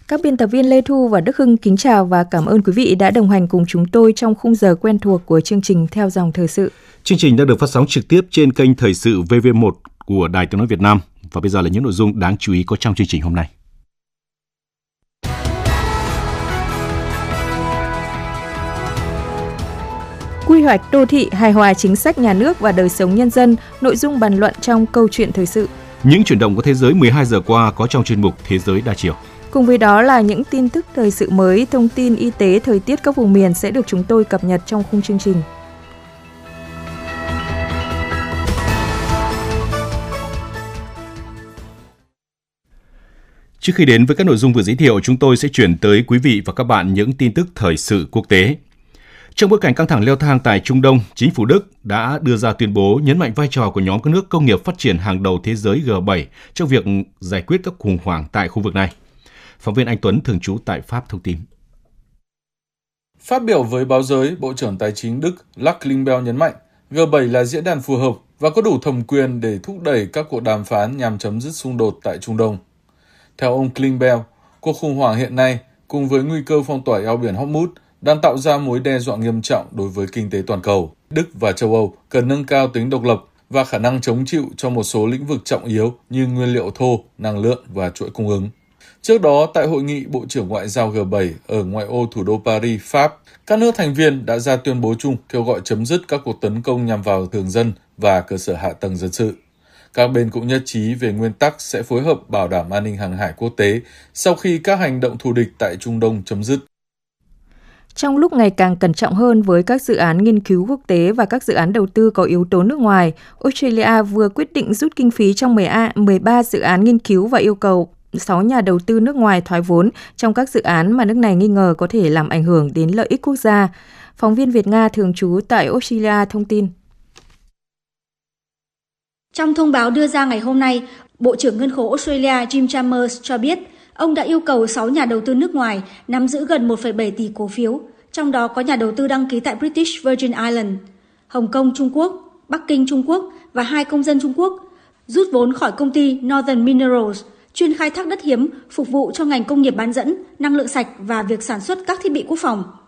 Các biên tập viên Lê Thu và Đức Hưng kính chào và cảm ơn quý vị đã đồng hành cùng chúng tôi trong khung giờ quen thuộc của chương trình Theo dòng thời sự. Chương trình đã được phát sóng trực tiếp trên kênh Thời sự VV1 của Đài Tiếng nói Việt Nam. Và bây giờ là những nội dung đáng chú ý có trong chương trình hôm nay. Quy hoạch đô thị hài hòa chính sách nhà nước và đời sống nhân dân, nội dung bàn luận trong câu chuyện thời sự. Những chuyển động của thế giới 12 giờ qua có trong chuyên mục Thế giới đa chiều. Cùng với đó là những tin tức thời sự mới, thông tin y tế, thời tiết các vùng miền sẽ được chúng tôi cập nhật trong khung chương trình. Trước khi đến với các nội dung vừa giới thiệu, chúng tôi sẽ chuyển tới quý vị và các bạn những tin tức thời sự quốc tế. Trong bối cảnh căng thẳng leo thang tại Trung Đông, chính phủ Đức đã đưa ra tuyên bố nhấn mạnh vai trò của nhóm các nước công nghiệp phát triển hàng đầu thế giới G7 trong việc giải quyết các khủng hoảng tại khu vực này. Phóng viên Anh Tuấn thường trú tại Pháp thông tin. Phát biểu với báo giới, Bộ trưởng Tài chính Đức Lars Klingbeil nhấn mạnh G7 là diễn đàn phù hợp và có đủ thẩm quyền để thúc đẩy các cuộc đàm phán nhằm chấm dứt xung đột tại Trung Đông. Theo ông Klingbeil, cuộc khủng hoảng hiện nay cùng với nguy cơ phong tỏa eo biển Hormuz đang tạo ra mối đe dọa nghiêm trọng đối với kinh tế toàn cầu. Đức và châu Âu cần nâng cao tính độc lập và khả năng chống chịu cho một số lĩnh vực trọng yếu như nguyên liệu thô, năng lượng và chuỗi cung ứng. Trước đó, tại hội nghị Bộ trưởng Ngoại giao G7 ở ngoại ô thủ đô Paris, Pháp, các nước thành viên đã ra tuyên bố chung kêu gọi chấm dứt các cuộc tấn công nhằm vào thường dân và cơ sở hạ tầng dân sự. Các bên cũng nhất trí về nguyên tắc sẽ phối hợp bảo đảm an ninh hàng hải quốc tế sau khi các hành động thù địch tại Trung Đông chấm dứt. Trong lúc ngày càng cẩn trọng hơn với các dự án nghiên cứu quốc tế và các dự án đầu tư có yếu tố nước ngoài, Australia vừa quyết định rút kinh phí trong 13 dự án nghiên cứu và yêu cầu 6 nhà đầu tư nước ngoài thoái vốn trong các dự án mà nước này nghi ngờ có thể làm ảnh hưởng đến lợi ích quốc gia. Phóng viên Việt-Nga thường trú tại Australia thông tin. Trong thông báo đưa ra ngày hôm nay, Bộ trưởng Ngân khố Australia Jim Chalmers cho biết ông đã yêu cầu 6 nhà đầu tư nước ngoài nắm giữ gần 1,7 tỷ cổ phiếu, trong đó có nhà đầu tư đăng ký tại British Virgin Islands, Hồng Kông Trung Quốc, Bắc Kinh Trung Quốc và 2 công dân Trung Quốc, rút vốn khỏi công ty Northern Minerals, chuyên khai thác đất hiếm phục vụ cho ngành công nghiệp bán dẫn, năng lượng sạch và việc sản xuất các thiết bị quốc phòng.